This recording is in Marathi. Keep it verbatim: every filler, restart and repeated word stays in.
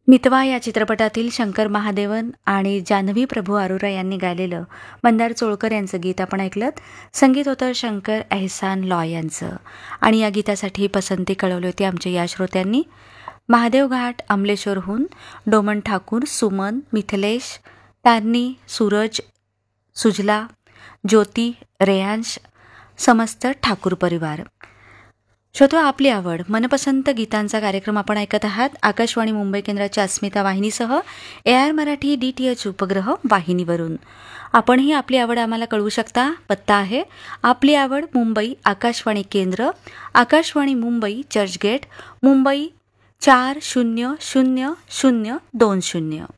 मितवा या चित्रपटातील शंकर महादेवन आणि जान्हवी प्रभू अरोरा यांनी गायलेलं मंदार चोळकर यांचं गीत आपण ऐकलं. संगीत होतं शंकर एहसान लॉय यांचं. आणि या गीतासाठी पसंती कळवली होती आमच्या या श्रोत्यांनी. महादेव घाट अमलेश्वरहून डोमन ठाकूर, सुमन, मिथिलेश, तारणी, सूरज, सुजला, ज्योती, रेयांश, समस्त ठाकूर परिवार. श्रोतो, आपली आवड मनपसंत गीतांचा कार्यक्रम आपण ऐकत आहात आकाशवाणी मुंबई केंद्राच्या अस्मिता वाहिनीसह A R Marathi D T H उपग्रह वाहिनीवरून. आपणही आपली आवड आम्हाला कळवू शकता. पत्ता आहे आपली आवड मुंबई, आकाशवाणी केंद्र, आकाशवाणी मुंबई, चर्चगेट, मुंबई चार शून्य शून्य शून्य दोन शून्य.